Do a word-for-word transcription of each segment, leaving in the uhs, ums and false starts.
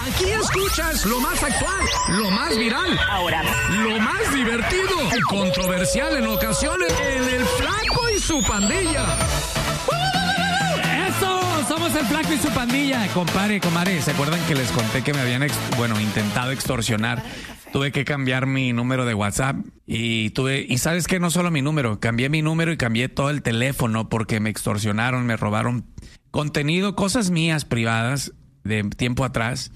Aquí escuchas lo más actual, lo más viral, Ahora, lo más divertido y controversial en ocasiones en El Flaco y su Pandilla. ¡Eso! Somos el Flaco y su Pandilla. Compadre, comadre, ¿se acuerdan que les conté que me habían, ex- bueno, intentado extorsionar? Tuve que cambiar mi número de WhatsApp y tuve, y sabes que no solo mi número, cambié mi número y cambié todo el teléfono porque me extorsionaron, me robaron contenido, cosas mías privadas de tiempo atrás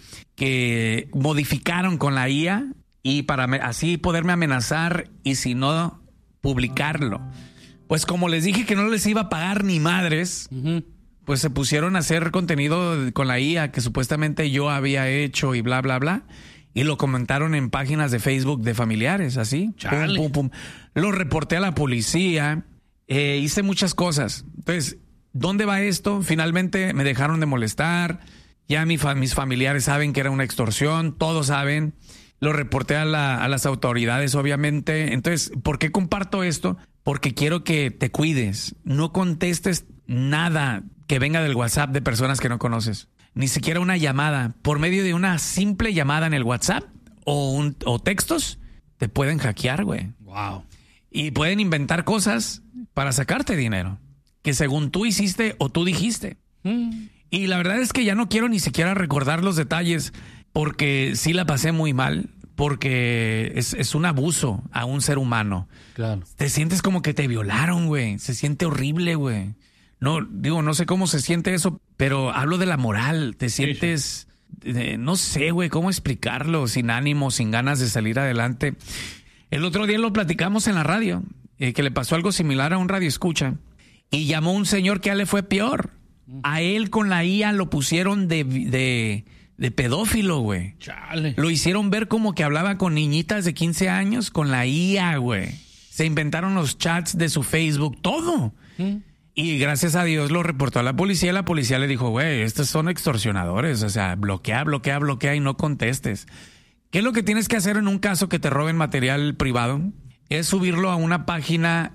que modificaron con la I A y para me- así poderme amenazar y si no, publicarlo. Pues como les dije que no les iba a pagar ni madres, uh-huh. pues se pusieron a hacer contenido con la I A que supuestamente yo había hecho y bla, bla, bla. Y lo comentaron en páginas de Facebook de familiares, así. Pum, pum, pum. Lo reporté a la policía, eh, hice muchas cosas. Entonces, ¿dónde va esto? Finalmente me dejaron de molestar. Ya mi fa- mis familiares saben que era una extorsión, todos saben. Lo reporté a, la, a las autoridades, obviamente. Entonces, ¿por qué comparto esto? Porque quiero que te cuides. No contestes nada que venga del WhatsApp de personas que no conoces. Ni siquiera una llamada. Por medio de una simple llamada en el WhatsApp o, un, o textos, te pueden hackear, güey. Wow. Y pueden inventar cosas para sacarte dinero que según tú hiciste o tú dijiste. Mm. Y la verdad es que ya no quiero ni siquiera recordar los detalles porque sí la pasé muy mal, porque es, es un abuso a un ser humano. Claro. Te sientes como que te violaron, güey. Se siente horrible, güey. No, digo, no sé cómo se siente eso, pero hablo de la moral. Te sientes, eh, no sé, güey, cómo explicarlo, sin ánimo, sin ganas de salir adelante. El otro día lo platicamos en la radio, eh, que le pasó algo similar a un radioescucha, y llamó un señor que a él le fue peor. A él con la I A lo pusieron de, de, de pedófilo, güey. Chale. Lo hicieron ver como que hablaba con niñitas de quince años con la I A, güey. Se inventaron los chats de su Facebook, todo. ¿Mm? Y gracias a Dios lo reportó a la policía. La policía le dijo, güey, estos son extorsionadores. O sea, bloquea, bloquea, bloquea y no contestes. ¿Qué es lo que tienes que hacer en un caso que te roben material privado? Es subirlo a una página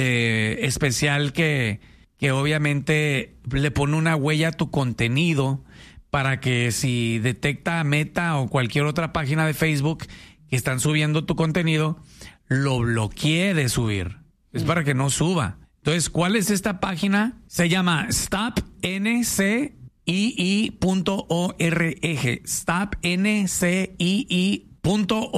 eh, especial que, que obviamente le pone una huella a tu contenido para que si detecta Meta o cualquier otra página de Facebook que están subiendo tu contenido, lo bloquee de subir. Es para que no suba. Entonces, ¿cuál es esta página? Se llama stop n c i i punto org. stop n c i i punto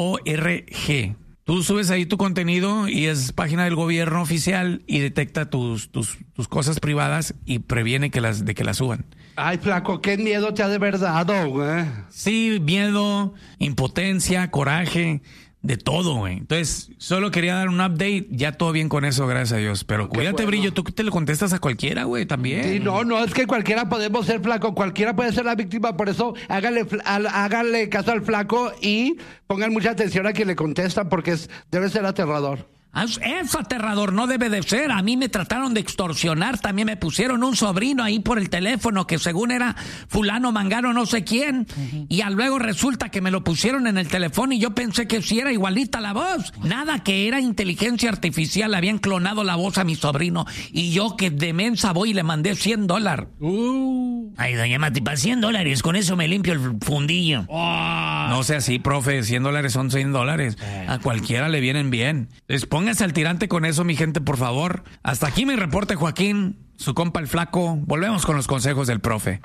org. Tú subes ahí tu contenido y es página del gobierno oficial y detecta tus, tus, tus cosas privadas y previene que las, de que las suban. Ay, Flaco, qué miedo te ha de haber dado, güey. Sí, miedo, impotencia, coraje, de todo, güey. Entonces, solo quería dar un update. Ya todo bien con eso, gracias a Dios. Pero Qué cuídate, bueno. Brillo. Tú te lo contestas a cualquiera, güey, también. Sí, no, no, es que cualquiera podemos ser, Flaco, cualquiera puede ser la víctima, por eso háganle, fl- al- háganle caso al Flaco y pongan mucha atención a quien le contesta porque es, debe ser aterrador. es aterrador, no debe de ser. A mí me trataron de extorsionar, también me pusieron un sobrino ahí por el teléfono que según era fulano, mangano, no sé quién. Uh-huh. Y a luego resulta que me lo pusieron en el teléfono y yo pensé que sí era igualita la voz. Nada, que era inteligencia artificial, le habían clonado la voz a mi sobrino. Y yo que de mensa voy y le mandé cien dólares. Uh. Ay, doña Mati, para cien dólares, con eso me limpio el fundillo. Oh. No sea así, profe. cien dólares son cien dólares. A cualquiera le vienen bien. Les pónganse al tirante con eso, mi gente, por favor. Hasta aquí mi reporte, Joaquín. Su compa el Flaco. Volvemos con los consejos del profe.